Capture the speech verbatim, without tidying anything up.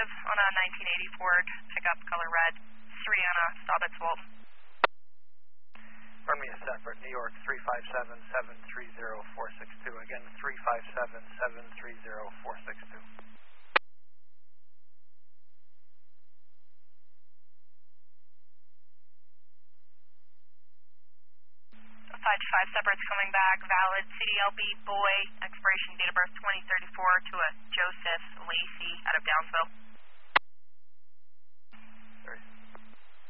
five on a nineteen eighty Ford, pickup color red, three on a Staubitz Walton. Burn me a separate, New York three five seven, seven three zero, four six two. Again, three five seven, seven three zero, four six two. five two five separates coming back, valid C D L B boy, expiration date of birth twenty thirty-four to a Joseph Lacey out of Downsville.